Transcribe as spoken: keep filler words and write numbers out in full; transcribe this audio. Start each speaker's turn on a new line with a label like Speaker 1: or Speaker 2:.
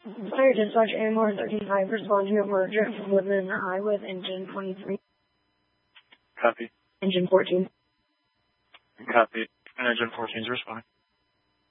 Speaker 1: Fire dispatch A M R thirty-five, respond to a merger from Woodland High with engine twenty-three.
Speaker 2: Copy.
Speaker 1: Engine fourteen.
Speaker 2: Copy. And engine fourteen is responding.